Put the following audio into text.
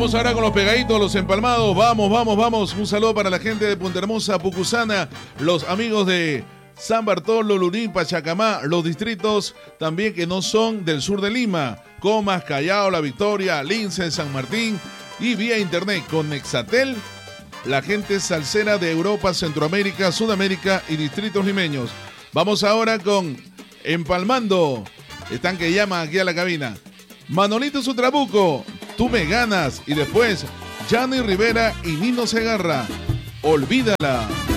Vamos ahora con los pegaditos, los empalmados. Vamos. Un saludo para la gente de Punta Hermosa, Pucusana, los amigos de San Bartolo, Lurín, Pachacamá, los distritos también que no son del sur de Lima, Comas, Callao, La Victoria, Lince, San Martín, y vía internet con Nexatel, la gente salsera de Europa, Centroamérica, Sudamérica y distritos limeños. Vamos ahora con Empalmando. Están que llaman aquí a la cabina. Manolito su Trabuco, Tú me ganas. Y después, Gianni Rivera y Nino Segarra, Olvídala.